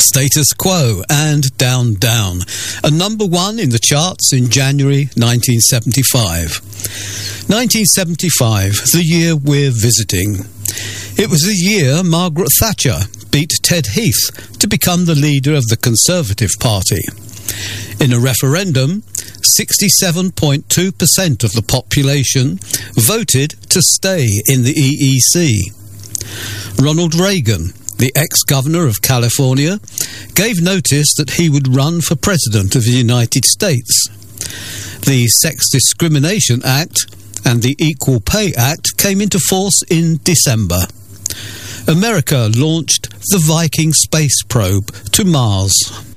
Status Quo and Down Down, a number one in the charts in January 1975. 1975, the year we're visiting. It was the year Margaret Thatcher beat Ted Heath to become the leader of the Conservative Party. In a referendum, 67.2% of the population voted to stay in the EEC. Ronald Reagan, the ex-governor of California, gave notice that he would run for president of the United States. The Sex Discrimination Act and the Equal Pay Act came into force in December. America launched the Viking space probe to Mars.